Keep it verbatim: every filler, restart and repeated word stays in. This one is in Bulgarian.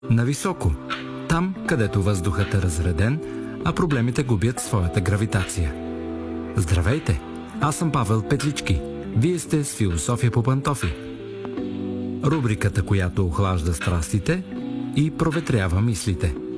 Нависоко, там, където въздухът е разреден, а проблемите губят своята гравитация. Здравейте! Аз съм Павел Петлички. Вие сте с Философия по пантофи. Рубриката, която охлажда страстите и проветрява мислите.